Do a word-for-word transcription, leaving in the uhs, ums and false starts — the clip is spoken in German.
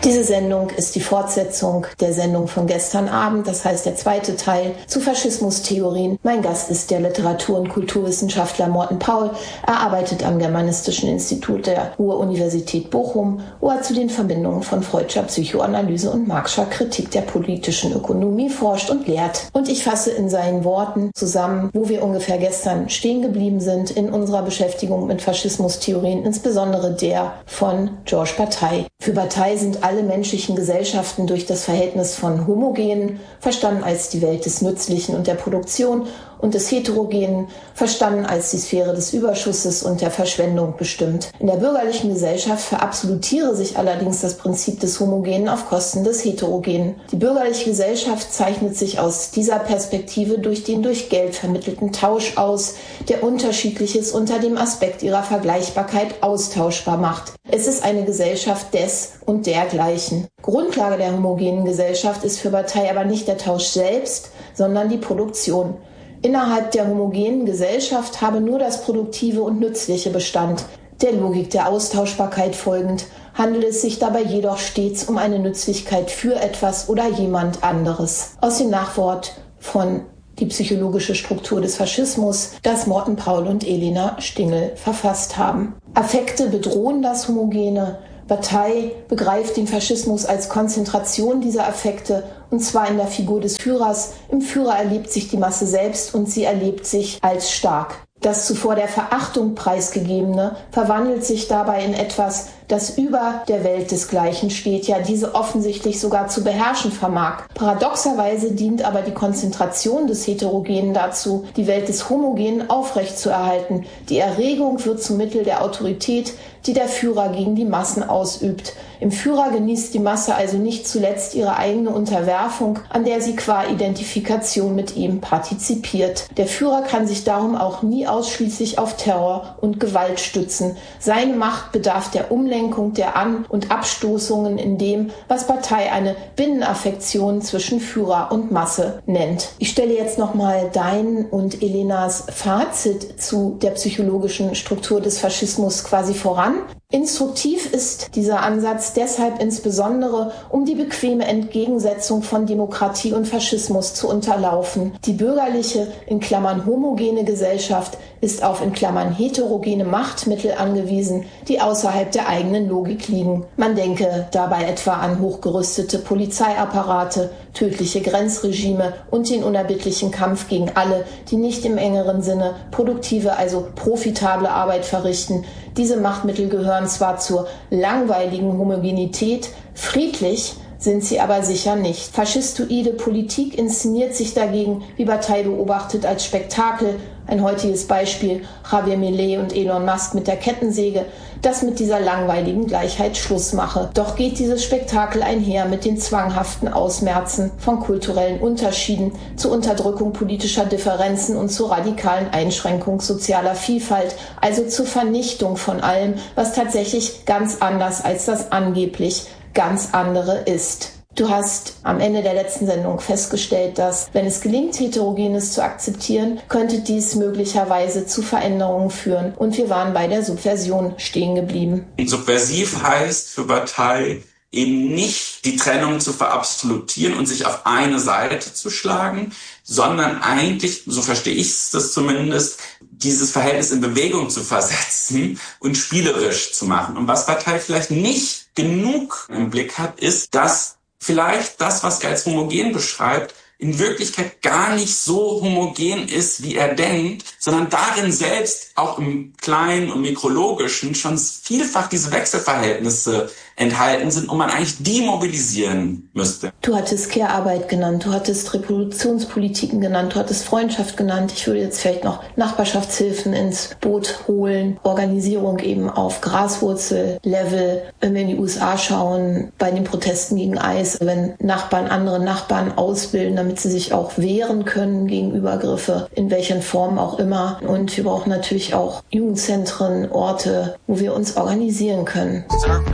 Diese Sendung ist die Fortsetzung der Sendung von gestern Abend, das heißt der zweite Teil zu Faschismustheorien. Mein Gast ist der Literatur- und Kulturwissenschaftler Morten Paul. Er arbeitet am Germanistischen Institut der Ruhr-Universität Bochum, wo er zu den Verbindungen von Freudscher Psychoanalyse und Marxscher Kritik der politischen Ökonomie forscht und lehrt. Und ich fasse in seinen Worten zusammen, wo wir ungefähr gestern stehen geblieben sind in unserer Beschäftigung mit Faschismustheorien, insbesondere der von Georges Bataille. Für Bataille sind alle menschlichen Gesellschaften durch das Verhältnis von Homogenen, verstanden als die Welt des Nützlichen und der Produktion, und des Heterogenen, verstanden als die Sphäre des Überschusses und der Verschwendung, bestimmt. In der bürgerlichen Gesellschaft verabsolutiere sich allerdings das Prinzip des Homogenen auf Kosten des Heterogenen. Die bürgerliche Gesellschaft zeichnet sich aus dieser Perspektive durch den durch Geld vermittelten Tausch aus, der Unterschiedliches unter dem Aspekt ihrer Vergleichbarkeit austauschbar macht. Es ist eine Gesellschaft des und dergleichen. Grundlage der homogenen Gesellschaft ist für Bataille aber nicht der Tausch selbst, sondern die Produktion. Innerhalb der homogenen Gesellschaft habe nur das Produktive und Nützliche Bestand. Der Logik der Austauschbarkeit folgend handelt es sich dabei jedoch stets um eine Nützlichkeit für etwas oder jemand anderes. Aus dem Nachwort von Die psychologische Struktur des Faschismus, das Morten Paul und Elena Stingel verfasst haben. Affekte bedrohen das Homogene. Bataille begreift den Faschismus als Konzentration dieser Affekte, und zwar in der Figur des Führers. Im Führer erlebt sich die Masse selbst und sie erlebt sich als stark. Das zuvor der Verachtung preisgegebene verwandelt sich dabei in etwas, das über der Welt desgleichen steht, ja diese offensichtlich sogar zu beherrschen vermag. Paradoxerweise dient aber die Konzentration des Heterogenen dazu, die Welt des Homogenen aufrechtzuerhalten. Die Erregung wird zum Mittel der Autorität, die der Führer gegen die Massen ausübt. Im Führer genießt die Masse also nicht zuletzt ihre eigene Unterwerfung, an der sie qua Identifikation mit ihm partizipiert. Der Führer kann sich darum auch nie ausschließlich auf Terror und Gewalt stützen. Seine Macht bedarf der Umlenkung der An- und Abstoßungen in dem, was Bataille eine Binnenaffektion zwischen Führer und Masse nennt. Ich stelle jetzt nochmal dein und Elenas Fazit zu der psychologischen Struktur des Faschismus quasi voran. Instruktiv ist dieser Ansatz deshalb insbesondere, um die bequeme Entgegensetzung von Demokratie und Faschismus zu unterlaufen. Die bürgerliche, in Klammern homogene Gesellschaft ist auf in Klammern heterogene Machtmittel angewiesen, die außerhalb der eigenen Logik liegen. Man denke dabei etwa an hochgerüstete Polizeiapparate, tödliche Grenzregime und den unerbittlichen Kampf gegen alle, die nicht im engeren Sinne produktive, also profitable Arbeit verrichten. Diese Machtmittel gehören zwar zur langweiligen Homogenität, friedlich sind sie aber sicher nicht. Faschistoide Politik inszeniert sich dagegen, wie Bataille beobachtet, als Spektakel. Ein heutiges Beispiel, Javier Milei und Elon Musk mit der Kettensäge, das mit dieser langweiligen Gleichheit Schluss mache. Doch geht dieses Spektakel einher mit den zwanghaften Ausmerzen von kulturellen Unterschieden, zur Unterdrückung politischer Differenzen und zur radikalen Einschränkung sozialer Vielfalt, also zur Vernichtung von allem, was tatsächlich ganz anders als das angeblich ganz andere ist. Du hast am Ende der letzten Sendung festgestellt, dass, wenn es gelingt, Heterogenes zu akzeptieren, könnte dies möglicherweise zu Veränderungen führen. Und wir waren bei der Subversion stehen geblieben. Subversiv heißt für Bataille eben nicht die Trennung zu verabsolutieren und sich auf eine Seite zu schlagen, sondern eigentlich, so verstehe ich das zumindest, dieses Verhältnis in Bewegung zu versetzen und spielerisch zu machen. Und was Bataille vielleicht nicht genug im Blick hat, ist, dass vielleicht das, was er als homogen beschreibt, in Wirklichkeit gar nicht so homogen ist, wie er denkt, sondern darin selbst auch im Kleinen und Mikrologischen schon vielfach diese Wechselverhältnisse enthalten sind und man eigentlich demobilisieren müsste. Du hattest Care-Arbeit genannt, du hattest Reproduktionspolitiken genannt, du hattest Freundschaft genannt. Ich würde jetzt vielleicht noch Nachbarschaftshilfen ins Boot holen, Organisierung eben auf Graswurzel-Level. Wenn wir in die U S A schauen, bei den Protesten gegen ICE, wenn Nachbarn andere Nachbarn ausbilden, damit sie sich auch wehren können gegen Übergriffe, in welchen Formen auch immer. Und wir brauchen natürlich auch Jugendzentren, Orte, wo wir uns organisieren können.